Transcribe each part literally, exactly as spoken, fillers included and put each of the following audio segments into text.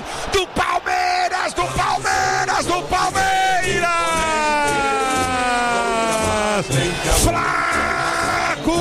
do Palmeiras, do Palmeiras, do Palmeiras! Flaco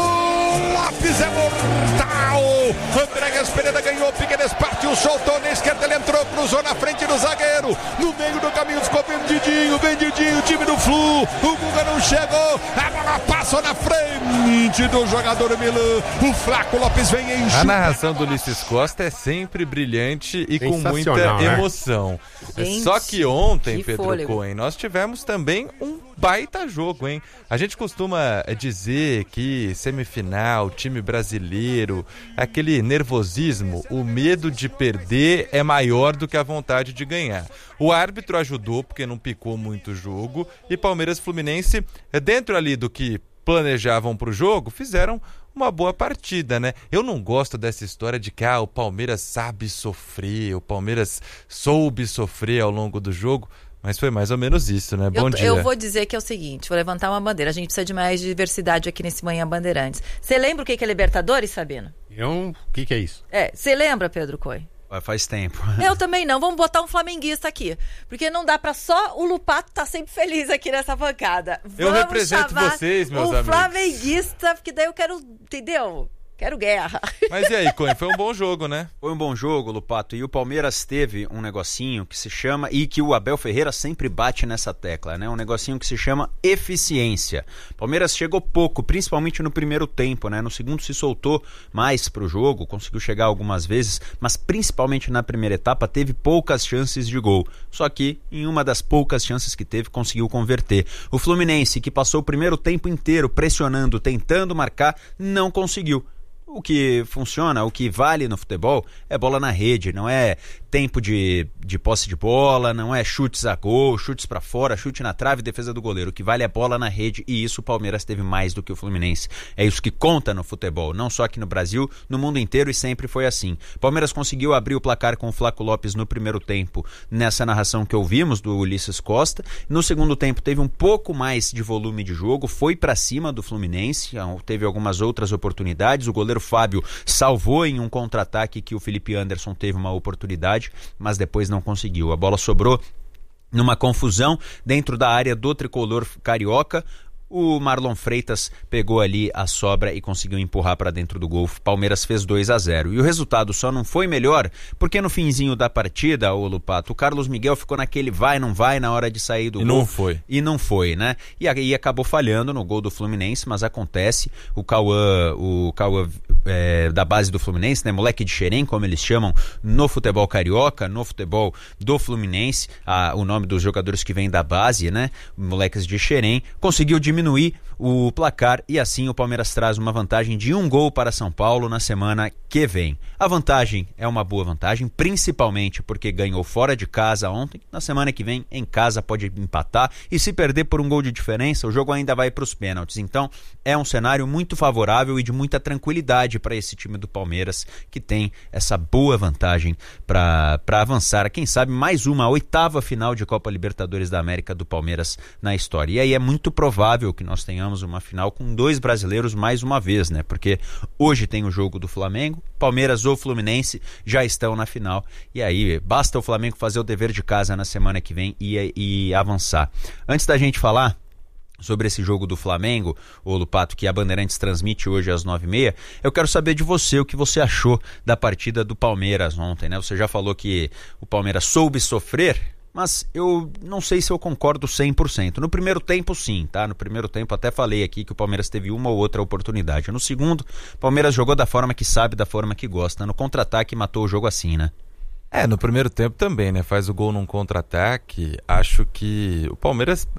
Lopes é mortal! Andréas Pereira ganhou, Piqueires partiu, soltou na esquerda, ele entrou, cruzou na frente do zagueiro, no meio do caminho ficou vendidinho, vendidinho, o time do Flu, o Guga não chegou, a bola passou na frente do jogador Milan, o Flaco Lopes vem em A narração do Ulisses Costa é sempre brilhante e com muita né? emoção. Gente, Só que ontem, que Pedro fôlego. Cohen, nós tivemos também um baita jogo, hein? A gente costuma dizer que semifinal, time brasileiro, aquele nervosismo, o medo de perder é maior do que a vontade de ganhar. O árbitro ajudou porque não picou muito o jogo e Palmeiras e Fluminense, dentro ali do que planejavam para o jogo, fizeram uma boa partida, né? Eu não gosto dessa história de que ah, o Palmeiras sabe sofrer, o Palmeiras soube sofrer ao longo do jogo. Mas foi mais ou menos isso, né? Bom eu, dia. Eu vou dizer que é o seguinte, vou levantar uma bandeira. A gente precisa de mais diversidade aqui nesse Manhã Bandeirantes. Você lembra o que é Libertadores, Sabino? Eu, o que que é isso? É, você lembra, Pedro Cohen? Faz tempo. Eu também não. Vamos botar um flamenguista aqui. Porque não dá pra só o Lupato tá sempre feliz aqui nessa bancada. Vamos Eu represento chamar vocês, meus um amigos. flamenguista, porque daí eu quero, entendeu? Quero guerra. Mas e aí, Cohen? Foi um bom jogo, né? Foi um bom jogo, Lupato, e o Palmeiras teve um negocinho que se chama, e que o Abel Ferreira sempre bate nessa tecla, né? Um negocinho que se chama eficiência. Palmeiras chegou pouco, principalmente no primeiro tempo, né? No segundo se soltou mais pro jogo, conseguiu chegar algumas vezes, mas principalmente na primeira etapa teve poucas chances de gol. Só que em uma das poucas chances que teve, conseguiu converter. O Fluminense, que passou o primeiro tempo inteiro pressionando, tentando marcar, não conseguiu. O que funciona, o que vale no futebol é bola na rede, não é tempo de, de posse de bola, não é chutes a gol, chutes pra fora, chute na trave, defesa do goleiro. O que vale é bola na rede e isso o Palmeiras teve mais do que o Fluminense. É isso que conta no futebol, não só aqui no Brasil, no mundo inteiro, e sempre foi assim. Palmeiras conseguiu abrir o placar com o Flaco Lopes no primeiro tempo, nessa narração que ouvimos do Ulisses Costa. No segundo tempo teve um pouco mais de volume de jogo, foi pra cima do Fluminense, teve algumas outras oportunidades, o goleiro Fábio salvou em um contra-ataque que o Felipe Anderson teve uma oportunidade, mas depois não conseguiu. A bola sobrou numa confusão dentro da área do tricolor carioca. O Marlon Freitas pegou ali a sobra e conseguiu empurrar para dentro do gol. Palmeiras fez dois a zero. E o resultado só não foi melhor porque no finzinho da partida, ô Lupato, o Carlos Miguel ficou naquele vai, não vai na hora de sair do e gol. E não foi. E não foi, né? E aí acabou falhando no gol do Fluminense, mas acontece. O Cauã, o Cauã é, da base do Fluminense, né? Moleque de Xerém, como eles chamam no futebol carioca, no futebol do Fluminense, a, o nome dos jogadores que vêm da base, né? Moleques de Xerém, conseguiu diminuir diminuir o placar e assim o Palmeiras traz uma vantagem de um gol para São Paulo na semana que vem. A vantagem é uma boa vantagem, principalmente porque ganhou fora de casa ontem. Na semana que vem, em casa, pode empatar e se perder por um gol de diferença, o jogo ainda vai para os pênaltis. Então, é um cenário muito favorável e de muita tranquilidade para esse time do Palmeiras, que tem essa boa vantagem para avançar. Quem sabe mais uma, a oitava final de Copa Libertadores da América do Palmeiras na história. E aí é muito provável que nós tenhamos uma final com dois brasileiros mais uma vez, né? Porque hoje tem o jogo do Flamengo, Palmeiras ou Fluminense já estão na final. E aí basta o Flamengo fazer o dever de casa na semana que vem e, e avançar. Antes da gente falar sobre esse jogo do Flamengo, o Lupato, que a Bandeirantes transmite hoje às nove e meia, eu quero saber de você o que você achou da partida do Palmeiras ontem, né? Você já falou que o Palmeiras soube sofrer, mas eu não sei se eu concordo cem por cento. No primeiro tempo, sim, tá? No primeiro tempo até falei aqui que o Palmeiras teve uma ou outra oportunidade. No segundo, o Palmeiras jogou da forma que sabe, da forma que gosta. No contra-ataque, matou o jogo assim, né? É, no primeiro tempo também, né? Faz o gol num contra-ataque. Acho que o Palmeiras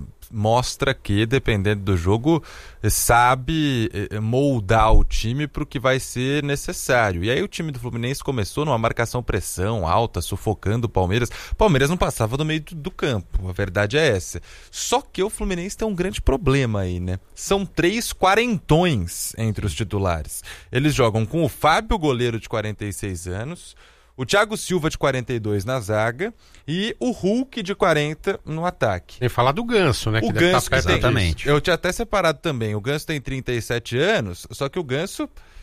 mostra que, dependendo do jogo, sabe moldar o time para o que vai ser necessário. E aí o time do Fluminense começou numa marcação-pressão alta, sufocando o Palmeiras. O Palmeiras não passava do meio do campo, a verdade é essa. Só que o Fluminense tem um grande problema aí, né? São três quarentões entre os titulares. Eles jogam com o Fábio, goleiro de quarenta e seis anos, o Thiago Silva de quarenta e dois na zaga e o Hulk de quarenta no ataque. Tem que falar do Ganso, né? O que Ganso, deve estar exatamente. disso. Eu tinha até separado também. O Ganso tem trinta e sete anos, só que o Ganso,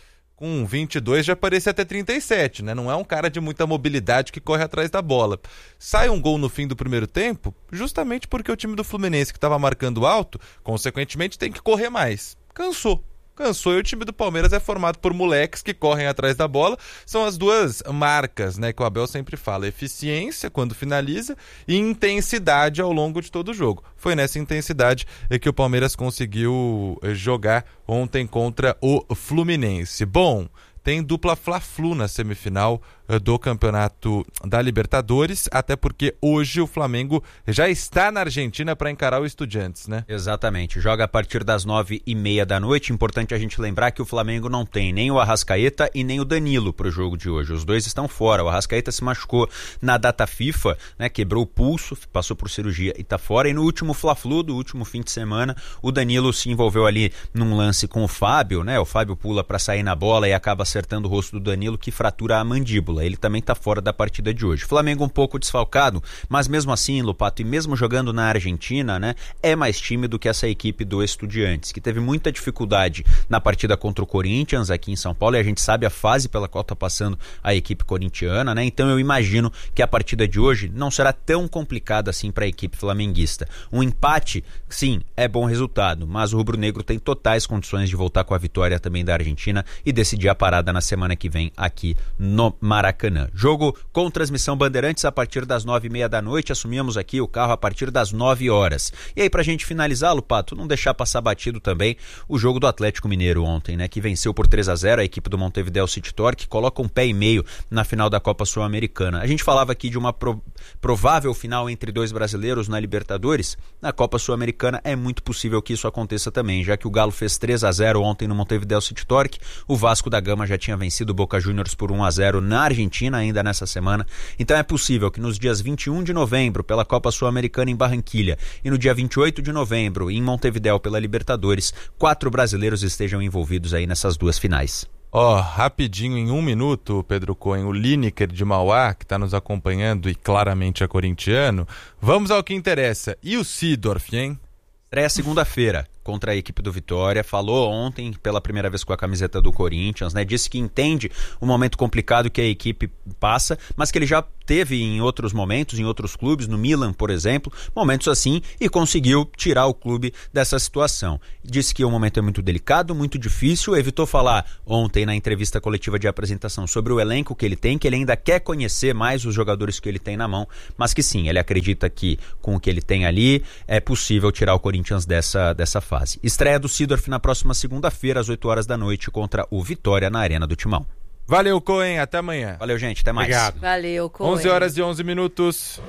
com vinte e dois já parecia até trinta e sete, né? Não é um cara de muita mobilidade que corre atrás da bola. Sai um gol no fim do primeiro tempo, justamente porque o time do Fluminense, que estava marcando alto, consequentemente tem que correr mais. Cansou. Cansou e o time do Palmeiras é formado por moleques que correm atrás da bola. São as duas marcas, né, que o Abel sempre fala: eficiência quando finaliza e intensidade ao longo de todo o jogo. Foi nessa intensidade que o Palmeiras conseguiu jogar ontem contra o Fluminense. Bom, tem dupla Fla-Flu na semifinal do Campeonato da Libertadores, até porque hoje o Flamengo já está na Argentina para encarar o Estudiantes, né? Exatamente, joga a partir das nove e meia da noite. Importante a gente lembrar que o Flamengo não tem nem o Arrascaeta e nem o Danilo para o jogo de hoje. Os dois estão fora. O Arrascaeta se machucou na data FIFA, né? Quebrou o pulso, passou por cirurgia e está fora. E no último Fla-Flu do último fim de semana, o Danilo se envolveu ali num lance com o Fábio, né? O Fábio pula para sair na bola e acaba acertando o rosto do Danilo, que fratura a mandíbula. Ele também está fora da partida de hoje. Flamengo um pouco desfalcado, mas mesmo assim, Lupato, e mesmo jogando na Argentina, né, é mais time do que essa equipe do Estudiantes, que teve muita dificuldade na partida contra o Corinthians aqui em São Paulo, e a gente sabe a fase pela qual está passando a equipe corintiana, né? Então eu imagino que a partida de hoje não será tão complicada assim para a equipe flamenguista. Um empate, sim, é bom resultado, mas o rubro-negro tem totais condições de voltar com a vitória também da Argentina e decidir a parada na semana que vem aqui no Maracanã. Jogo com transmissão Bandeirantes a partir das nove e meia da noite. Assumimos aqui o carro a partir das nove horas. E aí, pra gente finalizar, Lupato, não deixar passar batido também o jogo do Atlético Mineiro ontem, né? Que venceu por três a zero a equipe do Montevideo City Torque, que coloca um pé e meio na final da Copa Sul-Americana. A gente falava aqui de uma pro... provável final entre dois brasileiros na Libertadores. Na Copa Sul-Americana é muito possível que isso aconteça também, já que o Galo fez três a zero ontem no Montevideo City Torque. O Vasco da Gama já tinha vencido o Boca Juniors por um a zero na Argentina ainda nessa semana. Então é possível que nos dias vinte e um de novembro pela Copa Sul-Americana em Barranquilha e no dia vinte e oito de novembro em Montevideo pela Libertadores, quatro brasileiros estejam envolvidos aí nessas duas finais. Ó, oh, rapidinho, em um minuto, Pedro Cohen, o Lineker de Mauá, que está nos acompanhando e claramente é corintiano. Vamos ao que interessa. E o Seedorf, hein? Estreia segunda-feira contra a equipe do Vitória, falou ontem pela primeira vez com a camiseta do Corinthians, né? Disse que entende o momento complicado que a equipe passa, mas que ele já teve em outros momentos, em outros clubes, no Milan, por exemplo, momentos assim, e conseguiu tirar o clube dessa situação. Disse que o momento é muito delicado, muito difícil, evitou falar ontem na entrevista coletiva de apresentação sobre o elenco que ele tem, que ele ainda quer conhecer mais os jogadores que ele tem na mão, mas que sim, ele acredita que com o que ele tem ali é possível tirar o Corinthians dessa, dessa fase. Fase. Estreia do Seedorf na próxima segunda-feira, às oito horas da noite, contra o Vitória na Arena do Timão. Valeu, Cohen, até amanhã. Valeu, gente, até mais. Obrigado. Valeu, Cohen. onze horas e onze minutos.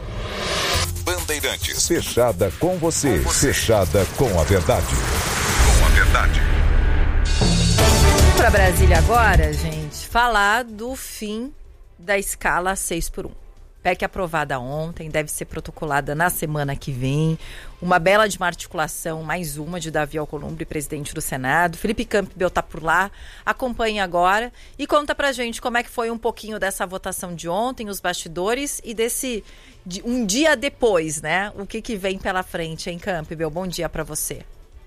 Bandeirantes. Fechada com você. Fechada com a verdade. Com a verdade. Para Brasília agora, gente, falar do fim da escala seis por um. P E C aprovada ontem, deve ser protocolada na semana que vem. Uma bela de uma articulação, mais uma, de Davi Alcolumbre, presidente do Senado. Felipe Campbell está por lá, acompanha agora e conta pra gente como é que foi um pouquinho dessa votação de ontem, os bastidores e desse de, um dia depois, né? O que, que vem pela frente, hein, Campbell? Bom dia para você.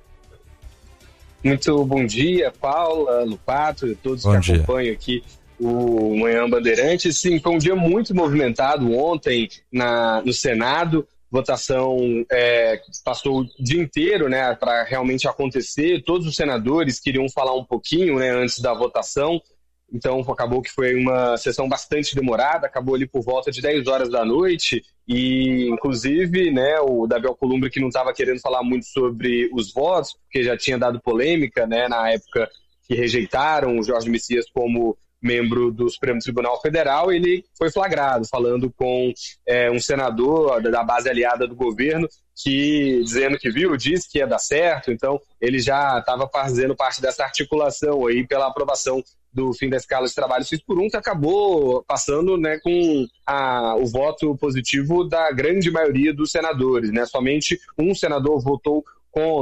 Muito bom dia, Paula, Lupato e todos bom que dia. acompanham aqui o Manhã Bandeirantes. Sim, foi um dia muito movimentado ontem na, no Senado. Votação é, passou o dia inteiro, né, para realmente acontecer. Todos os senadores queriam falar um pouquinho, né, antes da votação. Então acabou que foi uma sessão bastante demorada, acabou ali por volta de dez horas da noite e inclusive, né, o Davi Alcolumbre, que não estava querendo falar muito sobre os votos, porque já tinha dado polêmica, né, na época que rejeitaram o Jorge Messias como membro do Supremo Tribunal Federal, ele foi flagrado falando com é, um senador da base aliada do governo, que dizendo que viu, disse que ia dar certo. Então ele já estava fazendo parte dessa articulação aí pela aprovação do fim da escala de trabalho seis por um, que acabou passando, né, com a, o voto positivo da grande maioria dos senadores, né? Somente um senador votou contra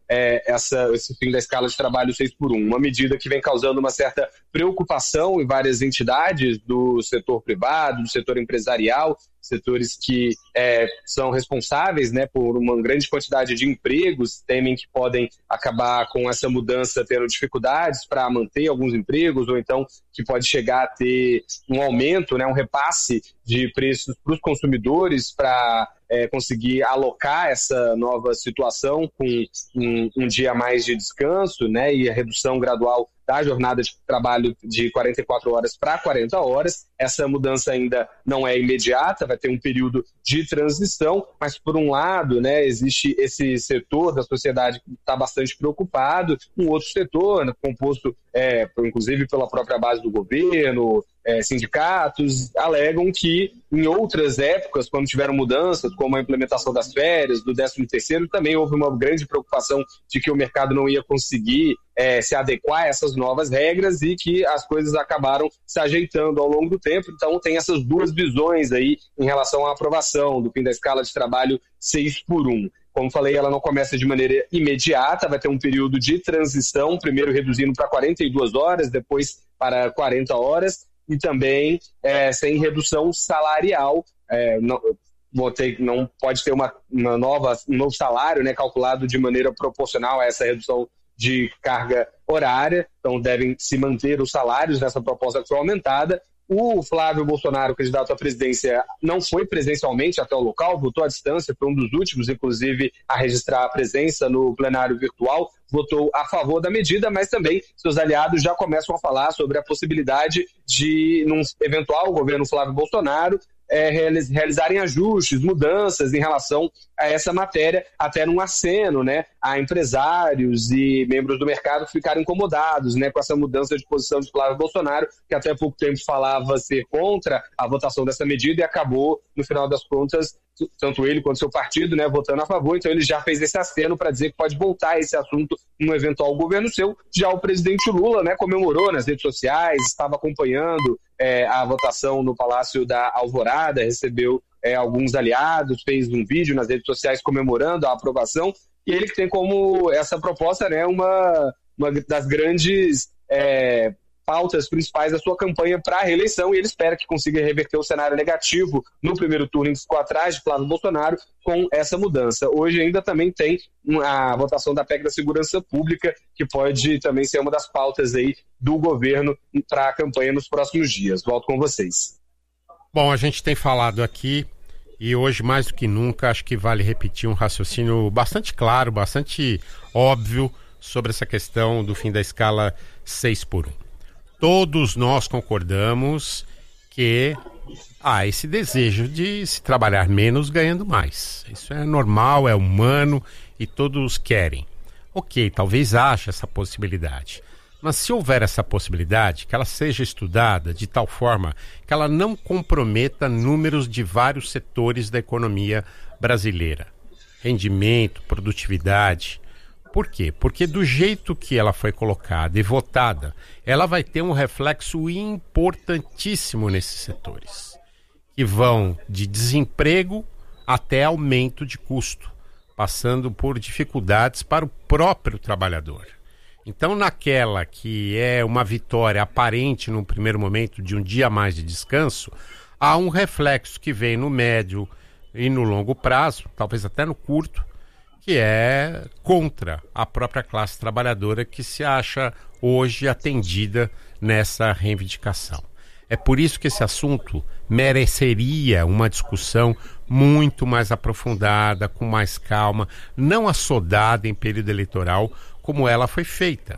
é, essa, esse fim da escala de trabalho seis por um. Uma medida que vem causando uma certa preocupação em várias entidades do setor privado, do setor empresarial, setores que é, são responsáveis, né, por uma grande quantidade de empregos, temem que podem acabar com essa mudança tendo dificuldades para manter alguns empregos, ou então que pode chegar a ter um aumento, né, um repasse de preços para os consumidores para é, conseguir alocar essa nova situação com um, um dia a mais de descanso, né, e a redução gradual da jornada de trabalho de quarenta e quatro horas para quarenta horas. Essa mudança ainda não é imediata, vai ter um período de transição, mas por um lado, né, existe esse setor da sociedade que está bastante preocupado, um outro setor, né, composto é, inclusive pela própria base do governo, é, sindicatos, alegam que em outras épocas, quando tiveram mudanças, como a implementação das férias, do décimo terceiro, também houve uma grande preocupação de que o mercado não ia conseguir é, se adequar a essas novas regras e que as coisas acabaram se ajeitando ao longo do tempo. Então tem essas duas visões aí em relação à aprovação do fim da escala de trabalho seis por um. Como falei, ela não começa de maneira imediata, vai ter um período de transição, primeiro reduzindo para quarenta e duas horas, depois para quarenta horas, e também é, sem redução salarial. É, não, vou ter, não pode ter uma, uma nova, um novo salário, né, calculado de maneira proporcional a essa redução de carga horária, então devem se manter os salários nessa proposta que foi aumentada. O Flávio Bolsonaro, candidato à presidência, não foi presencialmente até o local, votou à distância, foi um dos últimos, inclusive, a registrar a presença no plenário virtual, votou a favor da medida, mas também seus aliados já começam a falar sobre a possibilidade de, num eventual governo Flávio Bolsonaro, É, realizarem ajustes, mudanças em relação a essa matéria, até num aceno, né, a empresários e membros do mercado que ficaram incomodados, né, com essa mudança de posição de Flávio Bolsonaro, que até pouco tempo falava ser contra a votação dessa medida e acabou, no final das contas, tanto ele quanto seu partido, né, votando a favor. Então ele já fez esse aceno para dizer que pode voltar esse assunto num eventual governo seu. Já o presidente Lula, né, comemorou nas redes sociais, estava acompanhando é, a votação no Palácio da Alvorada, recebeu é, alguns aliados, fez um vídeo nas redes sociais comemorando a aprovação, e ele que tem como essa proposta, né, uma, uma das grandes é, pautas principais da sua campanha para a reeleição, e ele espera que consiga reverter o cenário negativo no primeiro turno, em que ficou atrás de Flávio Bolsonaro, com essa mudança. Hoje ainda também tem a votação da P E C da Segurança Pública, que pode também ser uma das pautas aí do governo para a campanha nos próximos dias. Volto com vocês. Bom, a gente tem falado aqui, e hoje mais do que nunca, acho que vale repetir um raciocínio bastante claro, bastante óbvio sobre essa questão do fim da escala seis por um. Todos nós concordamos que há esse desejo de se trabalhar menos ganhando mais. Isso é normal, é humano e todos querem. Ok, talvez haja essa possibilidade. Mas se houver essa possibilidade, que ela seja estudada de tal forma que ela não comprometa números de vários setores da economia brasileira. Rendimento, produtividade. Por quê? Porque do jeito que ela foi colocada e votada, ela vai ter um reflexo importantíssimo nesses setores, que vão de desemprego até aumento de custo, passando por dificuldades para o próprio trabalhador. Então, naquela que é uma vitória aparente no primeiro momento de um dia a mais de descanso, há um reflexo que vem no médio e no longo prazo, talvez até no curto, que é contra a própria classe trabalhadora que se acha hoje atendida nessa reivindicação. É por isso que esse assunto mereceria uma discussão muito mais aprofundada, com mais calma, não assodada em período eleitoral, como ela foi feita.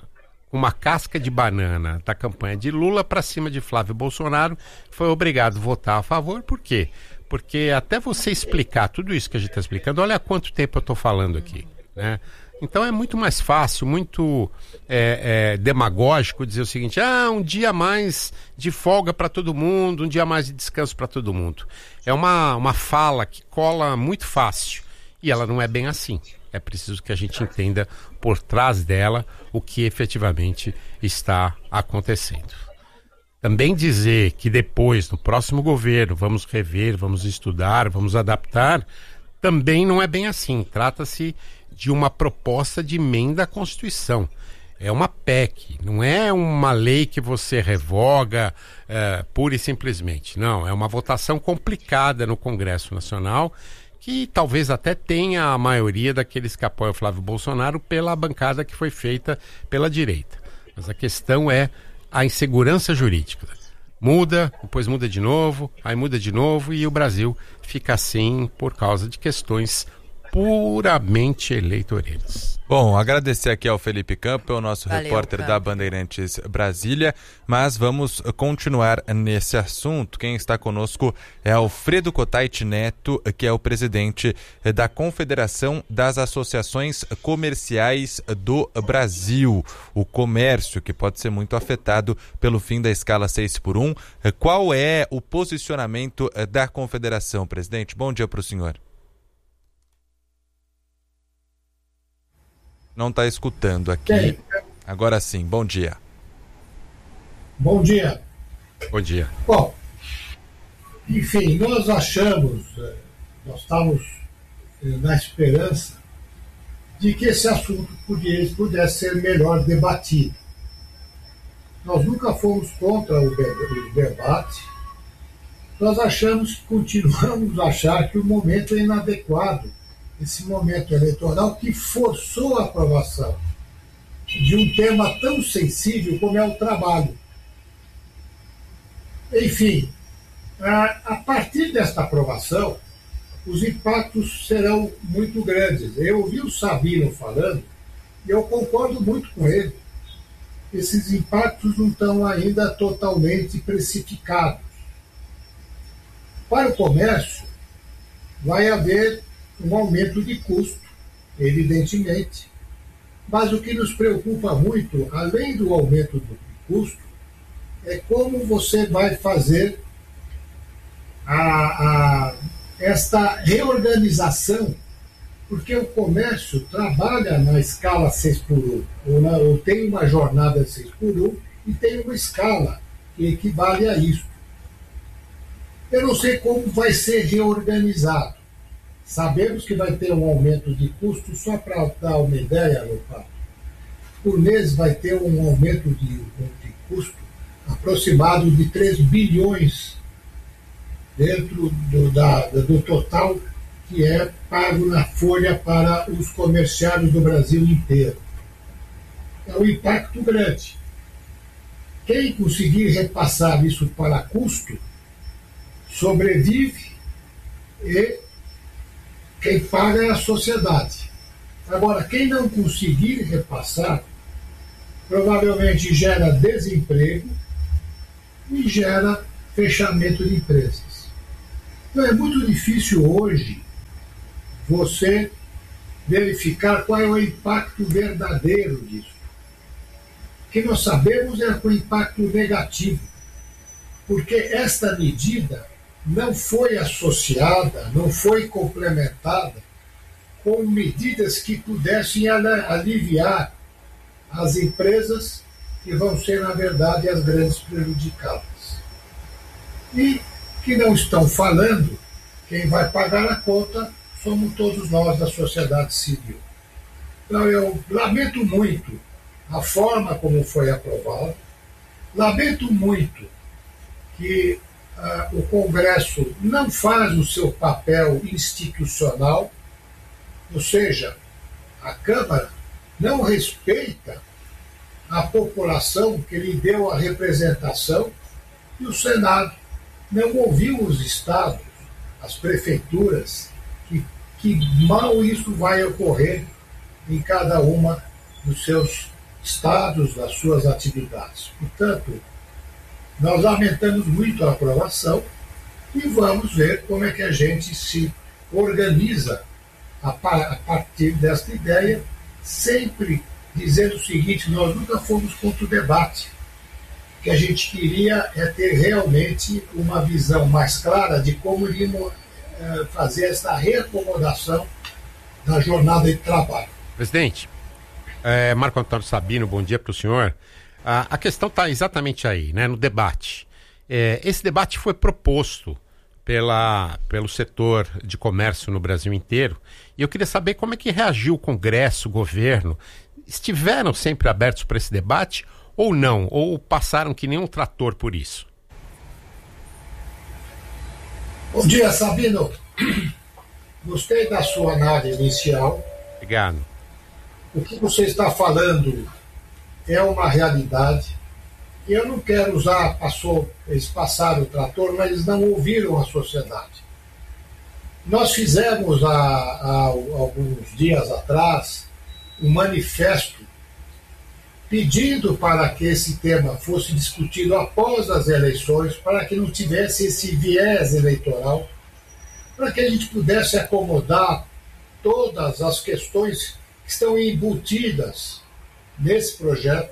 Uma casca de banana da campanha de Lula para cima de Flávio Bolsonaro, foi obrigado a votar a favor. Por quê? Porque até você explicar tudo isso que a gente está explicando, olha há quanto tempo eu estou falando aqui, né? Então é muito mais fácil, muito é, é, demagógico dizer o seguinte: ah, um dia mais de folga para todo mundo, um dia mais de descanso para todo mundo. É uma, uma fala que cola muito fácil e ela não é bem assim. É preciso que a gente entenda por trás dela o que efetivamente está acontecendo. Também dizer que depois, no próximo governo, vamos rever, vamos estudar, vamos adaptar, também não é bem assim. Trata-se de uma proposta de emenda à Constituição. É uma P E C, não é uma lei que você revoga é, pura e simplesmente. Não, é uma votação complicada no Congresso Nacional, que talvez até tenha a maioria daqueles que apoiam o Flávio Bolsonaro pela bancada que foi feita pela direita. Mas a questão é a insegurança jurídica. Muda, depois muda de novo, aí muda de novo e o Brasil fica assim por causa de questões puramente eleitoreiras. Bom, agradecer aqui ao Felipe Campbell, nosso Valeu, repórter Campbell. da Bandeirantes Brasília, mas vamos continuar nesse assunto. Quem está conosco é Alfredo Cotait Neto, que é o presidente da Confederação das Associações Comerciais do Brasil, o comércio que pode ser muito afetado pelo fim da escala seis por um. Qual é o posicionamento da Confederação, presidente? Bom dia para o senhor. Não está escutando aqui. Quem? Agora sim, bom dia. Bom dia. Bom dia. Bom, enfim, nós achamos, eh, nós estávamos eh, na esperança de que esse assunto pudesse, pudesse ser melhor debatido. Nós nunca fomos contra o, de, o debate, nós achamos, continuamos a achar que o momento é inadequado, esse momento eleitoral que forçou a aprovação de um tema tão sensível como é o trabalho. Enfim, a, a partir desta aprovação, os impactos serão muito grandes. Eu ouvi o Sabino falando e eu concordo muito com ele. Esses impactos não estão ainda totalmente precificados. Para o comércio, vai haver um aumento de custo, evidentemente. Mas o que nos preocupa muito, além do aumento do custo, é como você vai fazer a, a, esta reorganização, porque o comércio trabalha na escala seis por um, ou, na, ou tem uma jornada seis por um e tem uma escala que equivale a isso. Eu não sei como vai ser reorganizado. Sabemos que vai ter um aumento de custo, só para dar uma ideia, Lopato. Por mês vai ter um aumento de, de custo aproximado de três bilhões dentro do, da, do total que é pago na folha para os comerciários do Brasil inteiro. É um impacto grande. Quem conseguir repassar isso para custo, sobrevive e quem paga é a sociedade. Agora, quem não conseguir repassar, provavelmente gera desemprego e gera fechamento de empresas. Então é muito difícil hoje você verificar qual é o impacto verdadeiro disso. O que nós sabemos é o impacto negativo, porque esta medida não foi associada, não foi complementada com medidas que pudessem aliviar as empresas que vão ser, na verdade, as grandes prejudicadas. E que não estão falando, quem vai pagar a conta somos todos nós da sociedade civil. Então eu lamento muito a forma como foi aprovado, lamento muito que Uh, o Congresso não faz o seu papel institucional, ou seja, a Câmara não respeita a população que lhe deu a representação e o Senado não ouviu os estados, as prefeituras, que, que mal isso vai ocorrer em cada uma dos seus estados, das suas atividades. Portanto, nós lamentamos muito a aprovação e vamos ver como é que a gente se organiza a, par- a partir desta ideia, sempre dizendo o seguinte: nós nunca fomos contra o debate. O que a gente queria é ter realmente uma visão mais clara de como iríamos eh, fazer esta reacomodação da jornada de trabalho. Presidente, é, Marco Antônio Sabino, bom dia para o senhor. A, a questão está exatamente aí, né, no debate. É, esse debate foi proposto pela, pelo setor de comércio no Brasil inteiro. E eu queria saber como é que reagiu o Congresso, o governo. Estiveram sempre abertos para esse debate ou não? Ou passaram que nem um trator por isso? Bom dia, Sabino. Gostei da sua análise inicial. Obrigado. O que você está falando é uma realidade. E eu não quero usar, passou, eles passaram o trator, mas eles não ouviram a sociedade. Nós fizemos há, há alguns dias atrás um manifesto pedindo para que esse tema fosse discutido após as eleições, para que não tivesse esse viés eleitoral, para que a gente pudesse acomodar todas as questões que estão embutidas nesse projeto.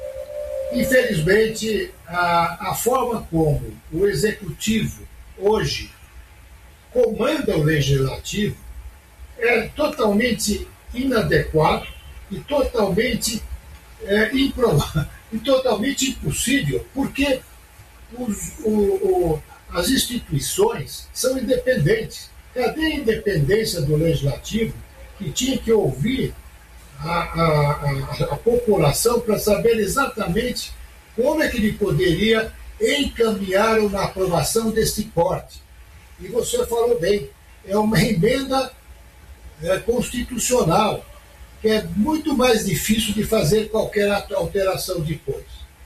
Infelizmente, a, a forma como o Executivo hoje comanda o Legislativo é totalmente inadequado e totalmente é, improvável, e totalmente impossível, porque os, o, o, as instituições são independentes. Cadê a independência do Legislativo, que tinha que ouvir a, a, a, a população para saber exatamente como é que ele poderia encaminhar uma aprovação desse porte? E você falou bem, é uma emenda é, constitucional, que é muito mais difícil de fazer qualquer alteração depois.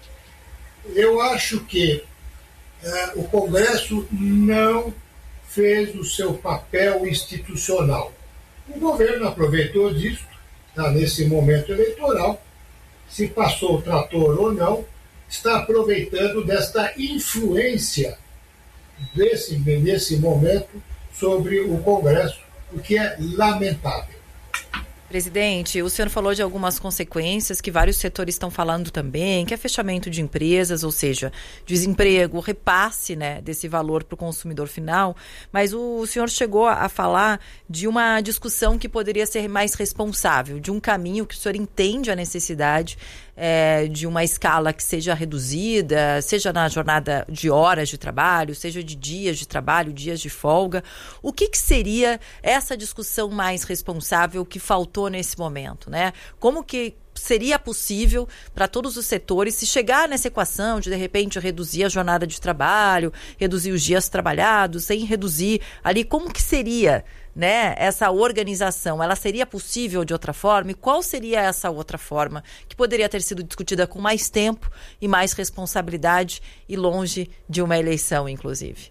Eu acho que é, o Congresso não fez o seu papel institucional. O governo aproveitou disso, está nesse momento eleitoral, se passou o trator ou não, está aproveitando desta influência desse, nesse momento sobre o Congresso, o que é lamentável. Presidente, o senhor falou de algumas consequências que vários setores estão falando também, que é fechamento de empresas, ou seja, desemprego, repasse, né, desse valor para o consumidor final, mas o senhor chegou a falar de uma discussão que poderia ser mais responsável, de um caminho que o senhor entende a necessidade é, de uma escala que seja reduzida, seja na jornada de horas de trabalho, seja de dias de trabalho, dias de folga. O que, que seria essa discussão mais responsável que faltou nesse momento, né? Como que seria possível para todos os setores se chegar nessa equação de, de repente, reduzir a jornada de trabalho, reduzir os dias trabalhados, sem reduzir ali, como que seria, né, essa organização? Ela seria possível de outra forma? E qual seria essa outra forma que poderia ter sido discutida com mais tempo e mais responsabilidade e longe de uma eleição, inclusive?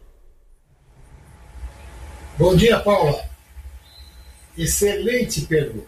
Bom dia, Paula. Excelente pergunta.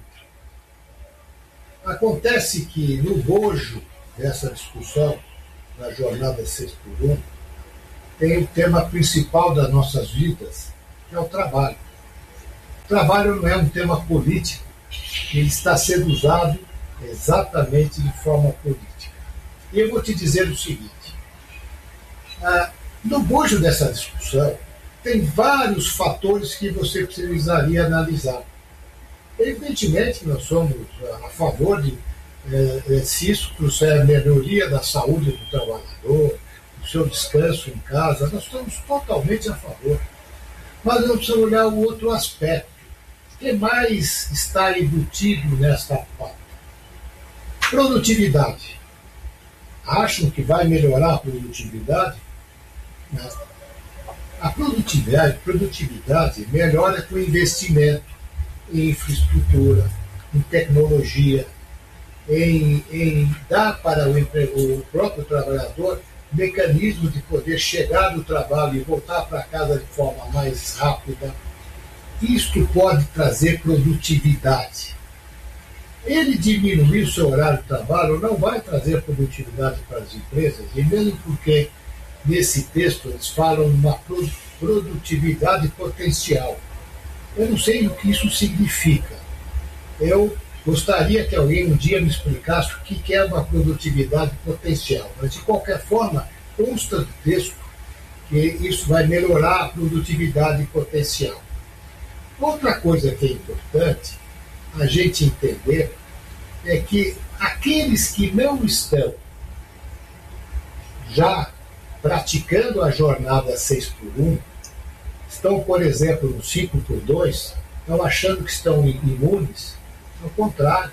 Acontece que no bojo dessa discussão, na jornada seis por um, tem o tema principal das nossas vidas, que é o trabalho. O trabalho não é um tema político, ele está sendo usado exatamente de forma política. E eu vou te dizer o seguinte, ah, no bojo dessa discussão, tem vários fatores que você precisaria analisar. Evidentemente, nós somos a favor de, eh, se isso trouxer a melhoria da saúde do trabalhador, do seu descanso em casa, nós estamos totalmente a favor. Mas nós precisamos olhar o outro aspecto. O que mais está embutido nesta pauta? Produtividade. Acham que vai melhorar a produtividade? Não. A produtividade, produtividade melhora com investimento em infraestrutura, em tecnologia, em, em dar para o, emprego, o próprio trabalhador mecanismo de poder chegar do trabalho e voltar para casa de forma mais rápida. Isto pode trazer produtividade. Ele diminuir o seu horário de trabalho não vai trazer produtividade para as empresas, e mesmo porque nesse texto eles falam de uma produtividade potencial. Eu não sei o que isso significa. Eu gostaria que alguém um dia me explicasse o que é uma produtividade potencial. Mas, de qualquer forma, consta do texto que isso vai melhorar a produtividade potencial. Outra coisa que é importante a gente entender é que aqueles que não estão já praticando a jornada seis por um, estão, por exemplo, no cinco por dois, estão achando que estão imunes. Ao contrário.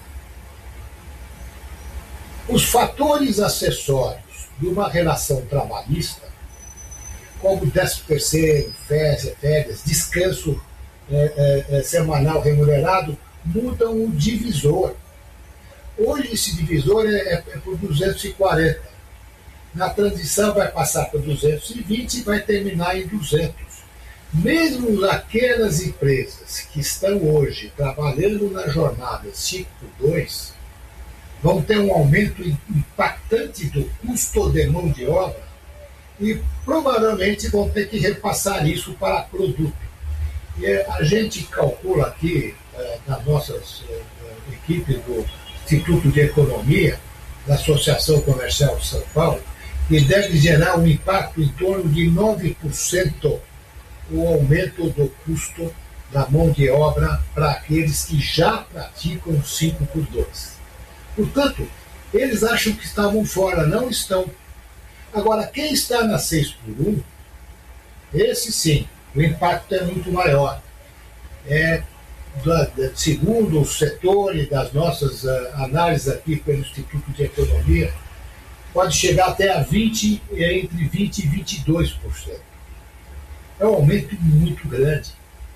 Os fatores acessórios de uma relação trabalhista, como décimo terceiro, férias, férias, descanso é, é, é, semanal remunerado, mudam o divisor. Hoje esse divisor é, é, é por duzentos e quarenta. Na transição vai passar por duzentos e vinte e vai terminar em duzentos. Mesmo aquelas empresas que estão hoje trabalhando na jornada cinco por dois vão ter um aumento impactante do custo de mão de obra e provavelmente vão ter que repassar isso para produto. E a gente calcula aqui, nas nossas equipes do Instituto de Economia, da Associação Comercial de São Paulo, que deve gerar um impacto em torno de nove por cento o aumento do custo da mão de obra para aqueles que já praticam cinco por dois. Portanto, eles acham que estavam fora, não estão. Agora, quem está na seis por um, esse sim, o impacto é muito maior. É, da, da, segundo o setor e das nossas uh, análises aqui pelo Instituto de Economia, pode chegar até a vinte, entre vinte e vinte e dois por cento. É um aumento muito grande.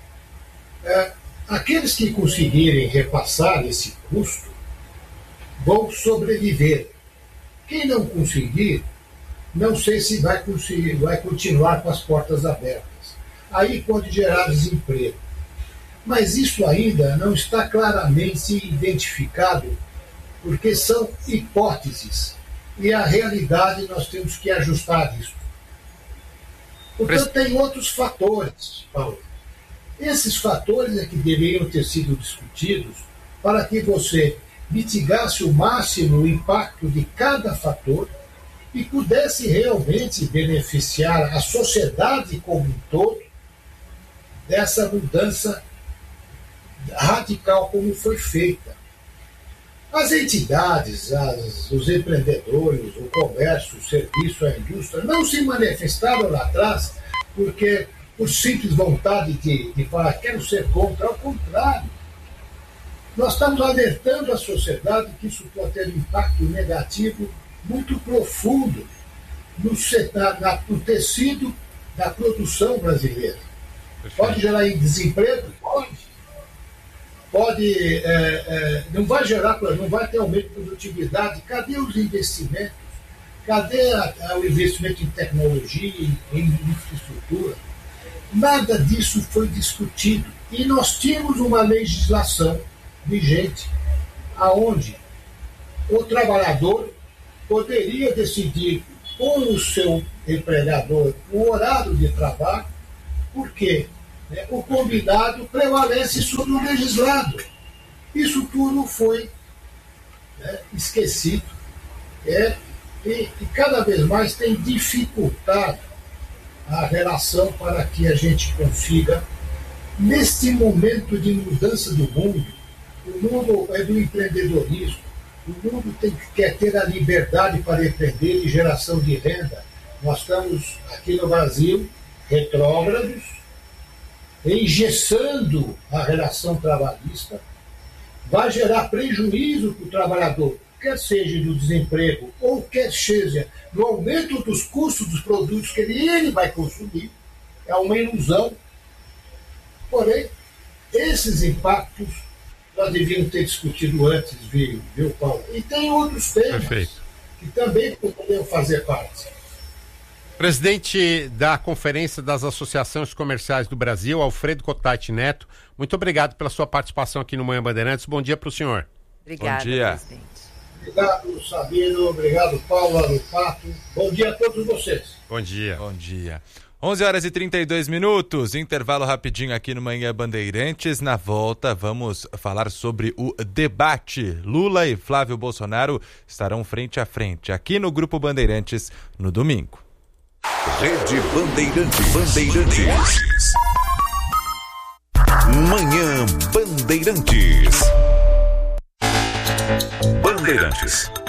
É, aqueles que conseguirem repassar esse custo vão sobreviver. Quem não conseguir, não sei se vai conseguir, vai continuar com as portas abertas. Aí pode gerar desemprego. Mas isso ainda não está claramente identificado, porque são hipóteses. E a realidade nós temos que ajustar isso. Portanto, tem outros fatores, Paulo. Esses fatores é que deveriam ter sido discutidos para que você mitigasse o máximo o impacto de cada fator e pudesse realmente beneficiar a sociedade como um todo dessa mudança radical como foi feita. As entidades, as, os empreendedores, o comércio, o serviço, a indústria, não se manifestaram lá atrás porque por simples vontade de, de falar, quero ser contra, ao contrário. Nós estamos alertando a sociedade que isso pode ter um impacto negativo muito profundo no, na, no tecido da produção brasileira. Pode gerar desemprego? Pode. Pode, é, é, não vai gerar, não vai ter aumento de produtividade. Cadê os investimentos? Cadê a, a, o investimento em tecnologia, em, em infraestrutura? Nada disso foi discutido. E nós tínhamos uma legislação vigente, aonde o trabalhador poderia decidir com o seu empregador o horário de trabalho, porque né, o combinado prevalece sobre o legislado. Isso tudo foi né, esquecido é, e, e cada vez mais tem dificultado a relação para que a gente consiga, neste momento de mudança do mundo, o mundo é do empreendedorismo, o mundo tem, quer ter a liberdade para empreender e geração de renda. Nós estamos aqui no Brasil, retrógrados, engessando a relação trabalhista, vai gerar prejuízo para o trabalhador, quer seja no desemprego ou quer seja no aumento dos custos dos produtos que ele, ele vai consumir. É uma ilusão. Porém, esses impactos nós devíamos ter discutido antes, viu, viu Paulo? E tem outros temas Perfeito. que também poderiam fazer parte. Presidente da Conferência das Associações Comerciais do Brasil, Alfredo Cotati Neto, muito obrigado pela sua participação aqui no Manhã Bandeirantes. Bom dia para o senhor. Obrigada, Bom dia. presidente. Obrigado, Sabino. Obrigado, Paulo, Alupato. Bom dia a todos vocês. Bom dia. Bom dia. onze horas e trinta e dois minutos, intervalo rapidinho aqui no Manhã Bandeirantes. Na volta, vamos falar sobre o debate. Lula e Flávio Bolsonaro estarão frente a frente aqui no Grupo Bandeirantes no domingo. Rede Bandeirantes. Bandeirantes. Manhã Bandeirantes. Bandeirantes.